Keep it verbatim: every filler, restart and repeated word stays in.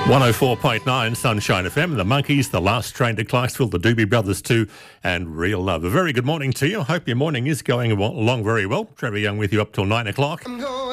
one oh four point nine Sunshine F M, The Monkeys, The Last Train to Clarksville, The Doobie Brothers two, and Real Love. A very good morning to you. I hope your morning is going along very well. Trevor Young with you up till nine o'clock.